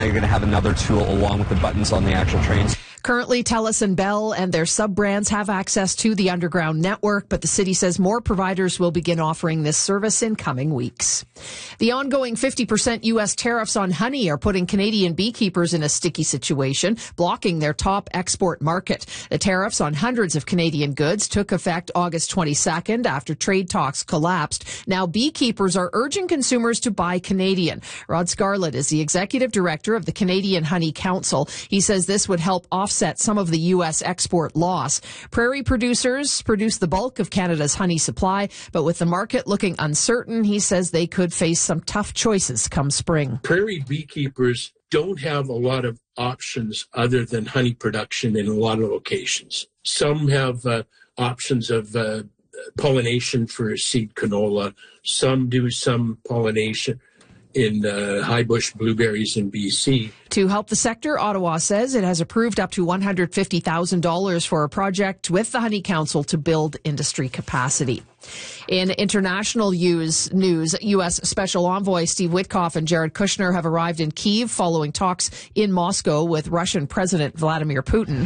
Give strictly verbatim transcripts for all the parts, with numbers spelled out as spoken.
You're going to have another tool along with the buttons on the actual trains. Currently, TELUS and Bell and their sub-brands have access to the underground network, but the city says more providers will begin offering this service in coming weeks. The ongoing fifty percent U S tariffs on honey are putting Canadian beekeepers in a sticky situation, blocking their top export market. The tariffs on hundreds of Canadian goods took effect August twenty-second after trade talks collapsed. Now beekeepers are urging consumers to buy Canadian. Rod Scarlett is the executive director of the Canadian Honey Council. He says this would help offset some of the U S export loss. Prairie producers produce the bulk of Canada's honey supply, but with the market looking uncertain, he says they could face some tough choices come spring. Prairie beekeepers don't have a lot of options other than honey production in a lot of locations. Some have uh, options of uh, pollination for seed canola. Some do some pollination in uh, high bush blueberries in B C. To help the sector, Ottawa says it has approved up to one hundred fifty thousand dollars for a project with the Honey Council to build industry capacity. In international news, news, U S Special Envoy Steve Witkoff and Jared Kushner have arrived in Kyiv following talks in Moscow with Russian President Vladimir Putin.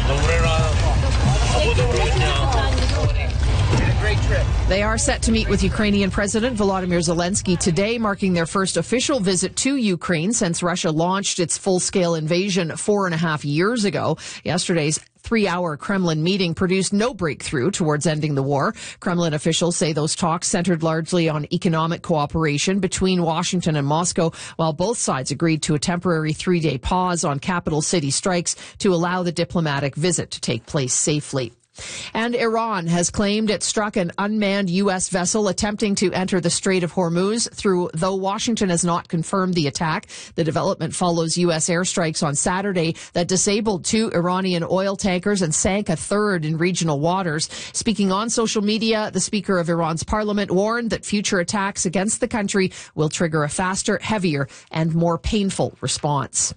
They are set to meet with Ukrainian President Volodymyr Zelensky today, marking their first official visit to Ukraine since Russia launched its full-scale invasion four and a half years ago. Yesterday's three-hour Kremlin meeting produced no breakthrough towards ending the war. Kremlin officials say those talks centered largely on economic cooperation between Washington and Moscow, while both sides agreed to a temporary three-day pause on capital city strikes to allow the diplomatic visit to take place safely. And Iran has claimed it struck an unmanned U S vessel attempting to enter the Strait of Hormuz, through though Washington has not confirmed the attack. The development follows U S airstrikes on Saturday that disabled two Iranian oil tankers and sank a third in regional waters. Speaking on social media, the Speaker of Iran's parliament warned that future attacks against the country will trigger a faster, heavier, and more painful response.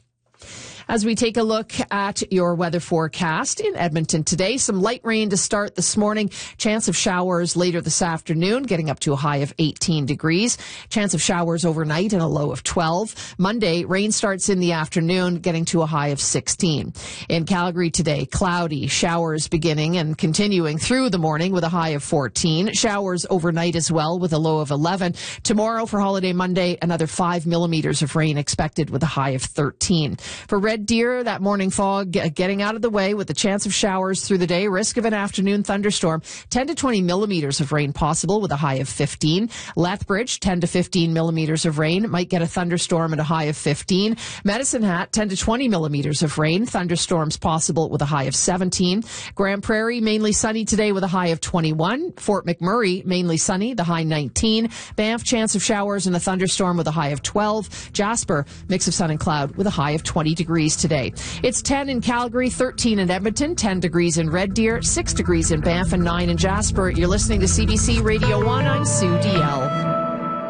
As we take a look at your weather forecast in Edmonton today, some light rain to start this morning. Chance of showers later this afternoon, getting up to a high of eighteen degrees. Chance of showers overnight and a low of twelve. Monday, rain starts in the afternoon, getting to a high of sixteen. In Calgary today, cloudy, showers beginning and continuing through the morning with a high of fourteen. Showers overnight as well with a low of eleven. Tomorrow for Holiday Monday, another five millimeters of rain expected with a high of thirteen. For Red Deer, that morning fog getting out of the way with the chance of showers through the day. Risk of an afternoon thunderstorm. ten to twenty millimeters of rain possible with a high of fifteen. Lethbridge, ten to fifteen millimeters of rain. Might get a thunderstorm at a high of fifteen. Medicine Hat, ten to twenty millimeters of rain. Thunderstorms possible with a high of seventeen. Grand Prairie, mainly sunny today with a high of twenty-one. Fort McMurray, mainly sunny, the high nineteen. Banff, chance of showers and a thunderstorm with a high of twelve. Jasper, mix of sun and cloud with a high of twenty degrees today. It's ten in Calgary, thirteen in Edmonton, ten degrees in Red Deer, six degrees in Banff, and nine in Jasper. You're listening to C B C Radio one. I'm Sue D L.